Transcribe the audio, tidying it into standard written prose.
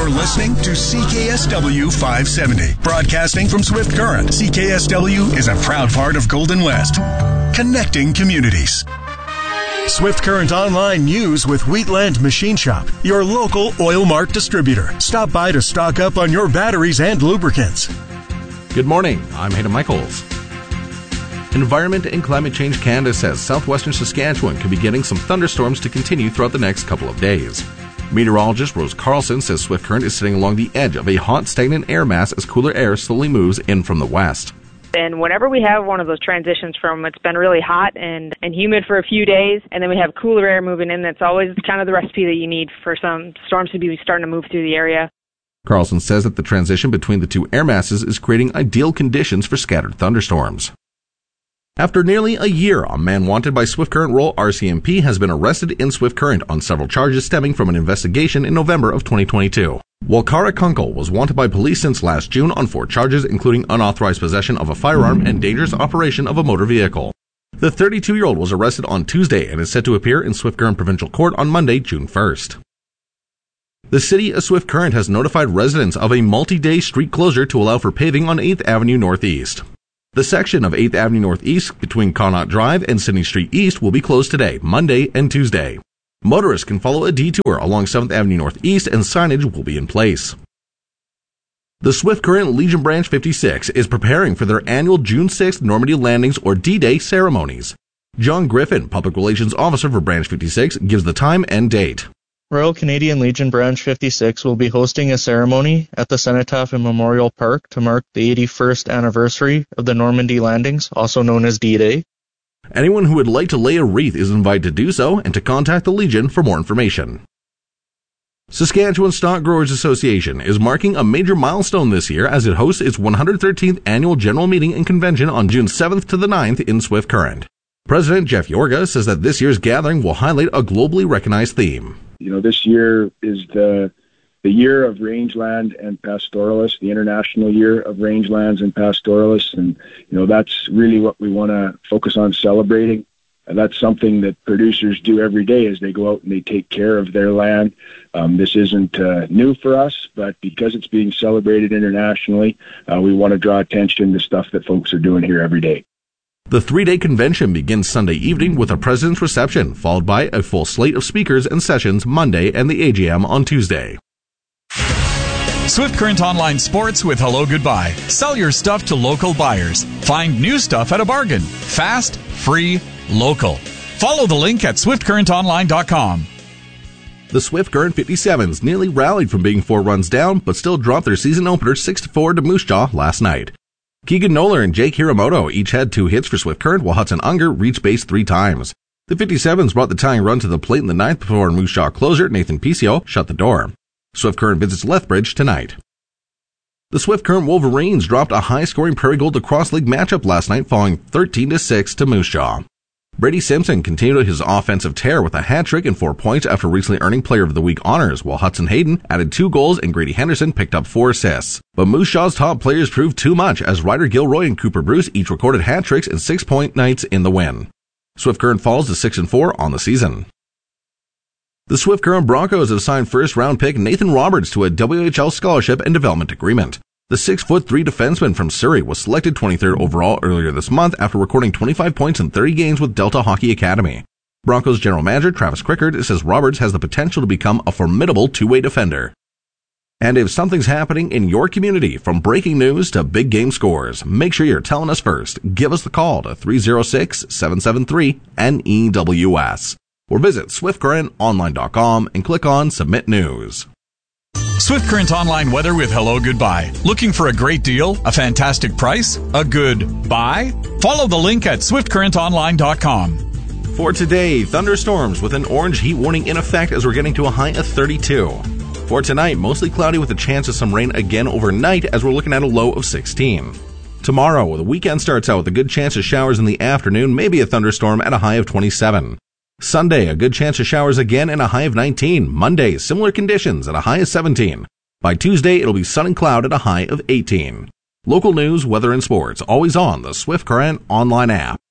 You're listening to CKSW 570. Broadcasting from Swift Current, CKSW is a proud part of Golden West. Connecting communities. Swift Current Online News with Wheatland Machine Shop, your local Oil Mart distributor. Stop by to stock up on your batteries and lubricants. Good morning, I'm Hayden Michaels. Environment and Climate Change Canada says southwestern Saskatchewan could be getting some thunderstorms to continue throughout the next couple of days. Meteorologist Rose Carlson says Swift Current is sitting along the edge of a hot, stagnant air mass as cooler air slowly moves in from the west. And whenever we have one of those transitions from it's been really hot and humid for a few days, and then we have cooler air moving in, that's always kind of the recipe that you need for some storms to be starting to move through the area. Carlson says that the transition between the two air masses is creating ideal conditions for scattered thunderstorms. After nearly a year, a man wanted by Swift Current Rural RCMP has been arrested in Swift Current on several charges stemming from an investigation in November of 2022. Walkara Kunkel was wanted by police since last June on 4 charges, including unauthorized possession of a firearm and dangerous operation of a motor vehicle. The 32-year-old was arrested on Tuesday and is set to appear in Swift Current Provincial Court on Monday, June 1st. The City of Swift Current has notified residents of a multi-day street closure to allow for paving on 8th Avenue Northeast. The section of 8th Avenue Northeast between Connaught Drive and Sydney Street East will be closed today, Monday and Tuesday. Motorists can follow a detour along 7th Avenue Northeast and signage will be in place. The Swift Current Legion Branch 56 is preparing for their annual June 6th Normandy Landings or D-Day ceremonies. John Griffin, Public Relations Officer for Branch 56, gives the time and date. Royal Canadian Legion Branch 56 will be hosting a ceremony at the Cenotaph and Memorial Park to mark the 81st anniversary of the Normandy Landings, also known as D-Day. Anyone who would like to lay a wreath is invited to do so and to contact the Legion for more information. Saskatchewan Stock Growers Association is marking a major milestone this year as it hosts its 113th annual general meeting and convention on June 7th to the 9th in Swift Current. President Jeff Yorga says that this year's gathering will highlight a globally recognized theme. This year is the year of rangeland and pastoralists, the International Year of Rangelands and Pastoralists, and that's really what we want to focus on celebrating. And that's something that producers do every day as they go out and they take care of their land. This isn't new for us, but because it's being celebrated internationally, we want to draw attention to stuff that folks are doing here every day. The 3-day convention begins Sunday evening with a president's reception, followed by a full slate of speakers and sessions Monday and the AGM on Tuesday. Swift Current Online Sports with Hello Goodbye. Sell your stuff to local buyers. Find new stuff at a bargain. Fast, free, local. Follow the link at swiftcurrentonline.com. The Swift Current 57s nearly rallied from being 4 runs down, but still dropped their season opener 6-4 to Moose Jaw last night. Keegan Noller and Jake Hiramoto each had 2 hits for Swift Current, while Hudson Unger reached base 3 times. The 57s brought the tying run to the plate in the 9th before Moose Jaw closer Nathan Picio shut the door. Swift Current visits Lethbridge tonight. The Swift Current Wolverines dropped a high-scoring Prairie Gold lacrosse league matchup last night, falling 13-6 to Moose Jaw. Brady Simpson continued his offensive tear with a hat-trick and 4 points after recently earning Player of the Week honors, while Hudson Hayden added 2 goals and Grady Henderson picked up 4 assists. But Moose Jaw's top players proved too much as Ryder Gilroy and Cooper Bruce each recorded hat-tricks and 6-point nights in the win. Swift Current falls to 6-4 on the season. The Swift Current Broncos have signed first-round pick Nathan Roberts to a WHL scholarship and development agreement. The 6'3" defenseman from Surrey was selected 23rd overall earlier this month after recording 25 points in 30 games with Delta Hockey Academy. Broncos general manager Travis Crickard says Roberts has the potential to become a formidable two-way defender. And if something's happening in your community, from breaking news to big game scores, make sure you're telling us first. Give us the call to 306-773-NEWS or visit swiftcurrentonline.com and click on Submit News. Swift Current Online weather with Hello Goodbye. Looking for a great deal, a fantastic price, a good buy? Follow the link at swiftcurrentonline.com. For today, thunderstorms with an orange heat warning in effect as we're getting to a high of 32. For tonight, mostly cloudy with a chance of some rain again overnight as we're looking at a low of 16. Tomorrow, the weekend starts out with a good chance of showers in the afternoon, maybe a thunderstorm at a high of 27. Sunday, a good chance of showers again and a high of 19. Monday, similar conditions at a high of 17. By Tuesday, it'll be sun and cloud at a high of 18. Local news, weather, and sports, always on the Swift Current online app.